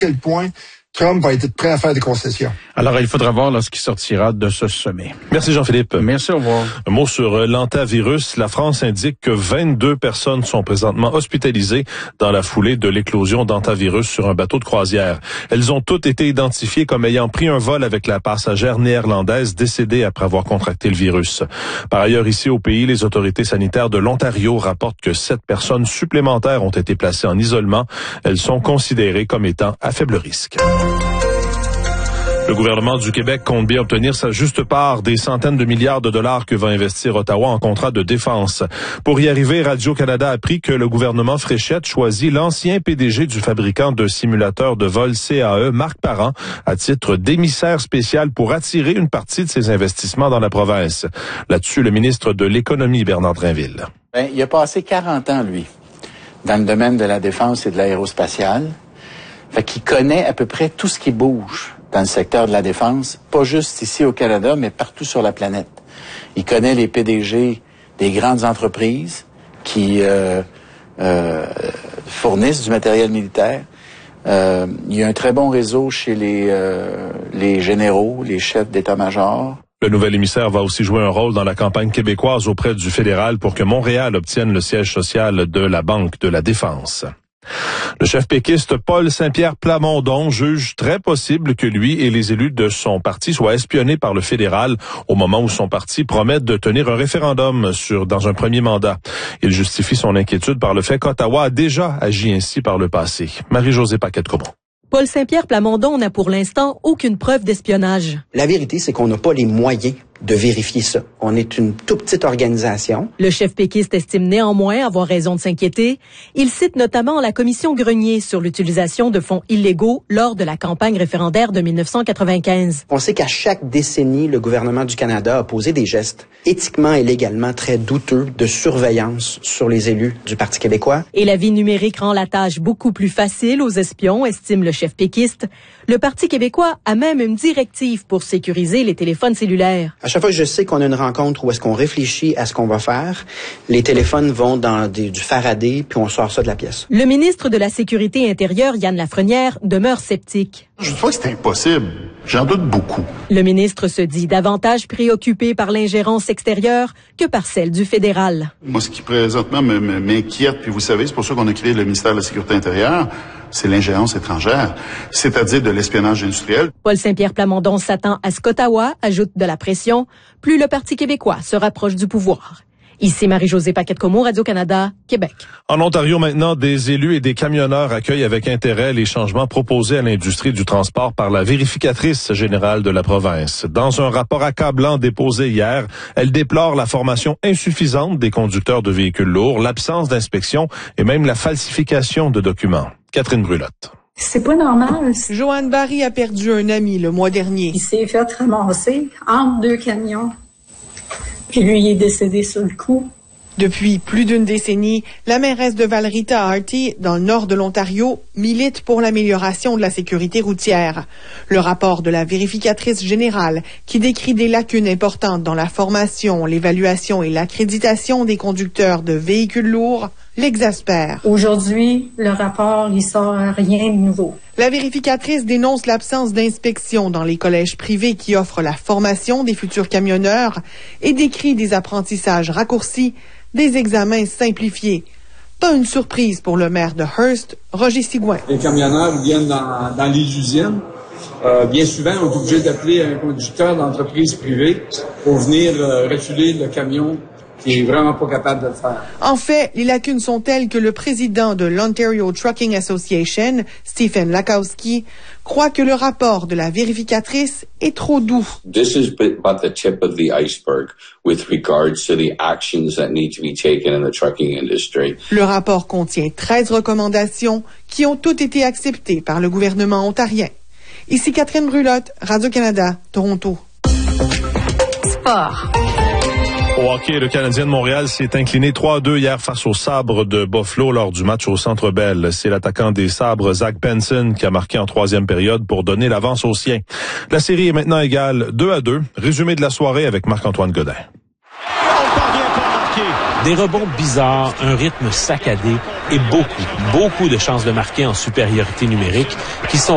quel point Trump va être prêt à faire des concessions. Alors, il faudra voir ce qui sortira de ce sommet. Merci Jean-Philippe. Merci, au revoir. Un mot sur l'hantavirus. La France indique que 22 personnes sont présentement hospitalisées dans la foulée de l'éclosion d'hantavirus sur un bateau de croisière. Elles ont toutes été identifiées comme ayant pris un vol avec la passagère néerlandaise décédée après avoir contracté le virus. Par ailleurs, ici au pays, les autorités sanitaires de l'Ontario rapportent que 7 personnes supplémentaires ont été placées en isolement. Elles sont considérées comme étant à faible risque. Le gouvernement du Québec compte bien obtenir sa juste part des centaines de milliards de dollars que va investir Ottawa en contrat de défense. Pour y arriver, Radio-Canada a appris que le gouvernement Fréchette choisit l'ancien PDG du fabricant de simulateurs de vol CAE, Marc Parent, à titre d'émissaire spécial pour attirer une partie de ses investissements dans la province. Là-dessus, le ministre de l'Économie, Bernard Drinville. Il a passé 40 ans, lui, dans le domaine de la défense et de l'aérospatiale. Fait qu'il connaît à peu près tout ce qui bouge dans le secteur de la défense, pas juste ici au Canada, mais partout sur la planète. Il connaît les PDG des grandes entreprises qui fournissent du matériel militaire. Il y a un très bon réseau chez les généraux, les chefs d'état-major. Le nouvel émissaire va aussi jouer un rôle dans la campagne québécoise auprès du fédéral pour que Montréal obtienne le siège social de la Banque de la Défense. Le chef péquiste Paul Saint-Pierre Plamondon juge très possible que lui et les élus de son parti soient espionnés par le fédéral au moment où son parti promet de tenir un référendum dans un premier mandat. Il justifie son inquiétude par le fait qu'Ottawa a déjà agi ainsi par le passé. Marie-Josée Paquette-Comont. Paul Saint-Pierre Plamondon n'a pour l'instant aucune preuve d'espionnage. La vérité, c'est qu'on n'a pas les moyens de vérifier ça. On est une toute petite organisation. Le chef péquiste estime néanmoins avoir raison de s'inquiéter. Il cite notamment la commission Grenier sur l'utilisation de fonds illégaux lors de la campagne référendaire de 1995. On sait qu'à chaque décennie, le gouvernement du Canada a posé des gestes éthiquement et légalement très douteux de surveillance sur les élus du Parti québécois. Et la vie numérique rend la tâche beaucoup plus facile aux espions, estime le chef péquiste. Le Parti québécois a même une directive pour sécuriser les téléphones cellulaires. À chaque fois que je sais qu'on a une rencontre où est-ce qu'on réfléchit à ce qu'on va faire, les téléphones vont dans du Faraday, puis on sort ça de la pièce. Le ministre de la Sécurité intérieure, Yann Lafrenière, demeure sceptique. Je crois que c'est impossible. J'en doute beaucoup. Le ministre se dit davantage préoccupé par l'ingérence extérieure que par celle du fédéral. Moi, ce qui présentement m'inquiète, puis vous savez, c'est pour ça qu'on a créé le ministère de la Sécurité intérieure, c'est l'ingérence étrangère, c'est-à-dire de l'espionnage industriel. Paul Saint-Pierre Plamondon s'attend à ce qu'Ottawa ajoute de la pression, plus le Parti québécois se rapproche du pouvoir. Ici Marie-Josée Paquette-Comont, Radio-Canada, Québec. En Ontario maintenant, des élus et des camionneurs accueillent avec intérêt les changements proposés à l'industrie du transport par la vérificatrice générale de la province. Dans un rapport accablant déposé hier, elle déplore la formation insuffisante des conducteurs de véhicules lourds, l'absence d'inspection et même la falsification de documents. Catherine Brulotte. C'est pas normal. Joanne Barry a perdu un ami le mois dernier. Il s'est fait ramasser entre deux camions. Puis lui, il est décédé sur le coup. Depuis plus d'une décennie, la mairesse de Val-Rita Harty, dans le nord de l'Ontario, milite pour l'amélioration de la sécurité routière. Le rapport de la vérificatrice générale, qui décrit des lacunes importantes dans la formation, l'évaluation et l'accréditation des conducteurs de véhicules lourds, l'exaspère. Aujourd'hui, le rapport, il sort rien de nouveau. La vérificatrice dénonce l'absence d'inspection dans les collèges privés qui offrent la formation des futurs camionneurs et décrit des apprentissages raccourcis, des examens simplifiés. Pas une surprise pour le maire de Hearst, Roger Sigouin. Les camionneurs viennent dans les usines. Bien souvent, on est obligé d'appeler un conducteur d'entreprise privée pour venir reculer le camion qui est vraiment pas capable de le faire. En fait, les lacunes sont telles que le président de l'Ontario Trucking Association, Stephen Lakowski, croit que le rapport de la vérificatrice est trop doux. This is but the tip of the iceberg with regards to the actions that need to be taken in the trucking industry. Le rapport contient 13 recommandations qui ont toutes été acceptées par le gouvernement ontarien. Ici Catherine Brulotte, Radio-Canada, Toronto. Sport. Au hockey, le Canadien de Montréal s'est incliné 3-2 hier face aux Sabres de Buffalo lors du match au Centre Bell. C'est l'attaquant des Sabres, Zach Benson, qui a marqué en troisième période pour donner l'avance aux siens. La série est maintenant égale 2-2. Résumé de la soirée avec Marc-Antoine Godin. Des rebonds bizarres, un rythme saccadé et beaucoup de chances de marquer en supériorité numérique qui sont